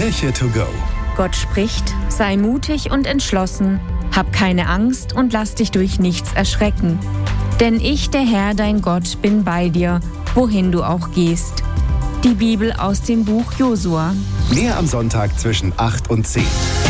Kirche to go. Gott spricht, sei mutig und entschlossen, hab keine Angst und lass dich durch nichts erschrecken. Denn ich, der Herr, dein Gott, bin bei dir, wohin du auch gehst. Die Bibel aus dem Buch Josua. Mehr am Sonntag zwischen 8 und 10.